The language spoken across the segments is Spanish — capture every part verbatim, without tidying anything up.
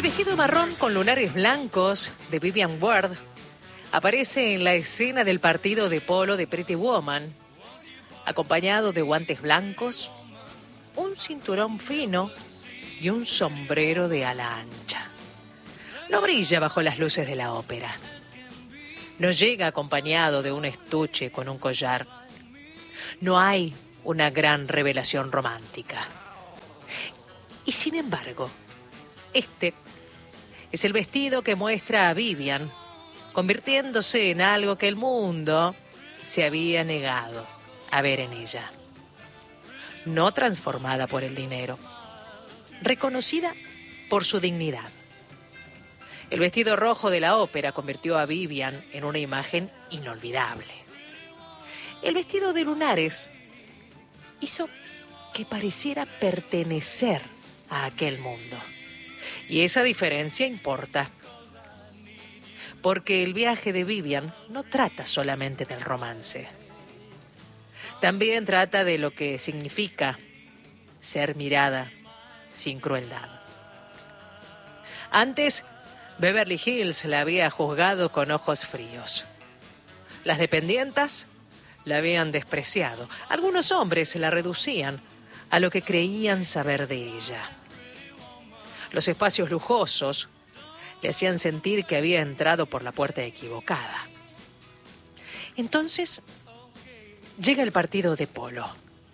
vestido marrón con lunares blancos de Vivian Ward aparece en la escena del partido de polo de Pretty Woman, acompañado de guantes blancos, un cinturón fino y un sombrero de ala ancha. No brilla bajo las luces de la ópera. No llega acompañado de un estuche con un collar. No hay una gran revelación romántica. Y sin embargo, este es el vestido que muestra a Vivian convirtiéndose en algo que el mundo se había negado a ver en ella. No transformada por el dinero, reconocida por su dignidad. El vestido rojo de la ópera convirtió a Vivian en una imagen inolvidable. El vestido de lunares hizo que pareciera pertenecer a aquel mundo. Y esa diferencia importa. Porque el viaje de Vivian no trata solamente del romance. También trata de lo que significa ser mirada sin crueldad. Antes, Beverly Hills la había juzgado con ojos fríos. Las dependientas la habían despreciado. Algunos hombres la reducían a lo que creían saber de ella. Los espacios lujosos le hacían sentir que había entrado por la puerta equivocada. Entonces, llega el partido de polo.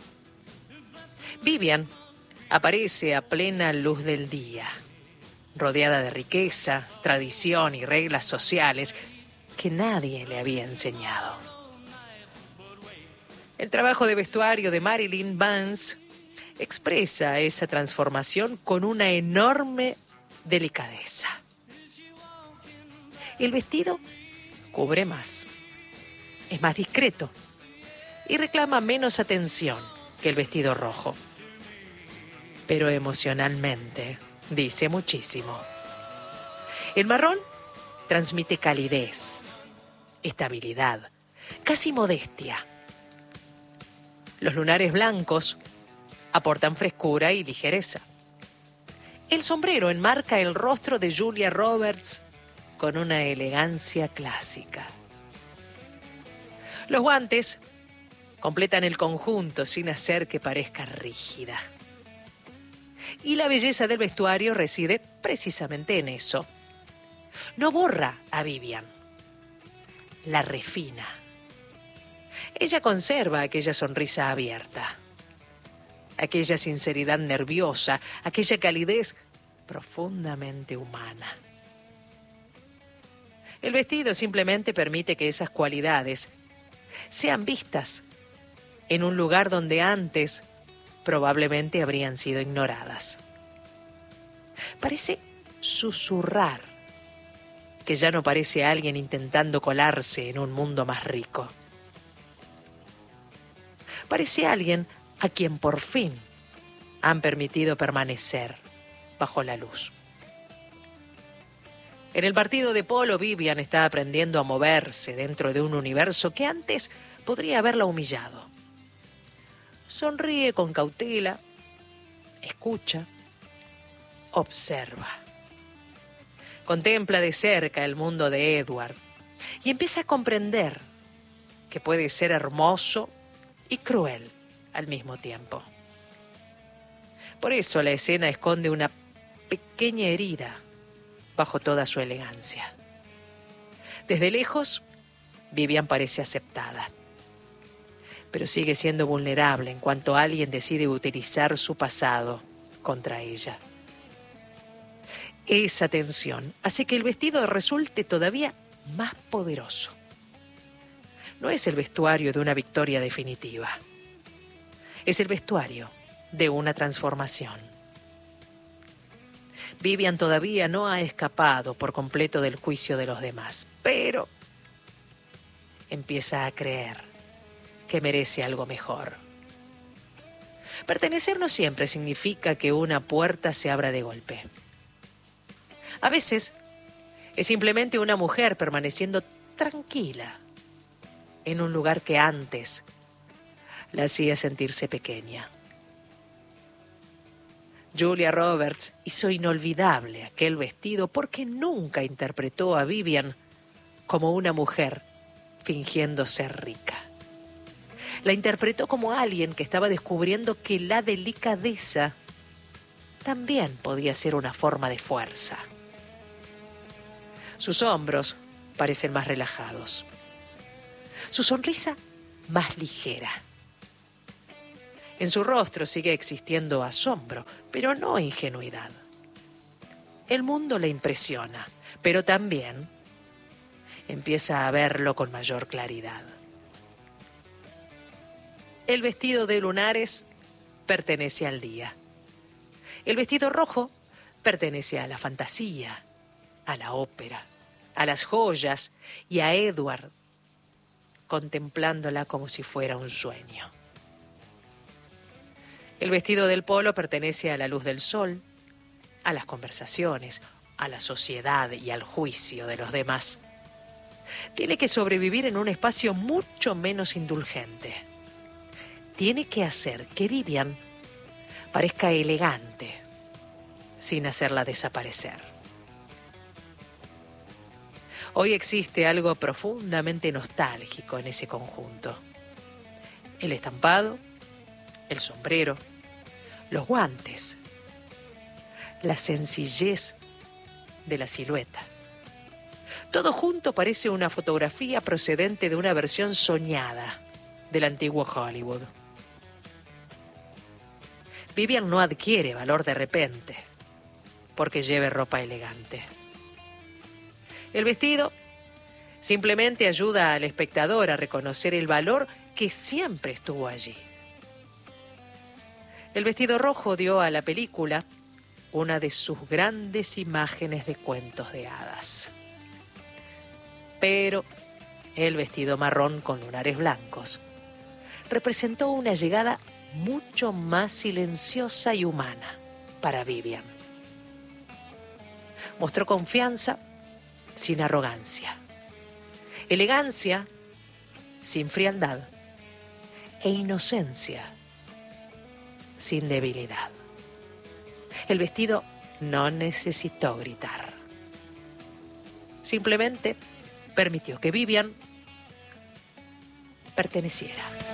Vivian aparece a plena luz del día, rodeada de riqueza, tradición y reglas sociales que nadie le había enseñado. El trabajo de vestuario de Marilyn Vance expresa esa transformación con una enorme delicadeza. El vestido cubre más, es más discreto y reclama menos atención que el vestido rojo. Pero emocionalmente dice muchísimo. El marrón transmite calidez, estabilidad, casi modestia. Los lunares blancos aportan frescura y ligereza. El sombrero enmarca el rostro de Julia Roberts con una elegancia clásica. Los guantes completan el conjunto sin hacer que parezca rígida. Y la belleza del vestuario reside precisamente en eso. No borra a Vivian, la refina. Ella conserva aquella sonrisa abierta, aquella sinceridad nerviosa, aquella calidez profundamente humana. El vestido simplemente permite que esas cualidades sean vistas en un lugar donde antes probablemente habrían sido ignoradas. Parece susurrar que ya no parece alguien intentando colarse en un mundo más rico. Parece alguien a quien por fin han permitido permanecer bajo la luz. En el partido de polo, Vivian está aprendiendo a moverse dentro de un universo que antes podría haberla humillado. Sonríe con cautela, escucha, observa. Contempla de cerca el mundo de Edward y empieza a comprender que puede ser hermoso y cruel al mismo tiempo. Por eso la escena esconde una pequeña herida bajo toda su elegancia. Desde lejos, Vivian parece aceptada, pero sigue siendo vulnerable en cuanto alguien decide utilizar su pasado contra ella. Esa tensión hace que el vestido resulte todavía más poderoso. No es el vestuario de una victoria definitiva. Es el vestuario de una transformación. Vivian todavía no ha escapado por completo del juicio de los demás, pero empieza a creer que merece algo mejor. Pertenecer no siempre significa que una puerta se abra de golpe. A veces es simplemente una mujer permaneciendo tranquila en un lugar que antes la hacía sentirse pequeña. Julia Roberts hizo inolvidable aquel vestido porque nunca interpretó a Vivian como una mujer fingiendo ser rica. La interpretó como alguien que estaba descubriendo que la delicadeza también podía ser una forma de fuerza. Sus hombros parecen más relajados. Su sonrisa más ligera. En su rostro sigue existiendo asombro, pero no ingenuidad. El mundo le impresiona, pero también empieza a verlo con mayor claridad. El vestido de lunares pertenece al día. El vestido rojo pertenece a la fantasía, a la ópera, a las joyas y a Edward, contemplándola como si fuera un sueño. El vestido del polo pertenece a la luz del sol, a las conversaciones, a la sociedad y al juicio de los demás. Tiene que sobrevivir en un espacio mucho menos indulgente. Tiene que hacer que Vivian parezca elegante, sin hacerla desaparecer. Hoy existe algo profundamente nostálgico en ese conjunto. El estampado, el sombrero, los guantes, la sencillez de la silueta. Todo junto parece una fotografía procedente de una versión soñada del antiguo Hollywood. Vivian no adquiere valor de repente porque lleve ropa elegante. El vestido simplemente ayuda al espectador a reconocer el valor que siempre estuvo allí. El vestido rojo dio a la película una de sus grandes imágenes de cuentos de hadas. Pero el vestido marrón con lunares blancos representó una llegada mucho más silenciosa y humana para Vivian. Mostró confianza sin arrogancia, elegancia sin frialdad e inocencia sin debilidad. El vestido no necesitó gritar. Simplemente permitió que Vivian perteneciera.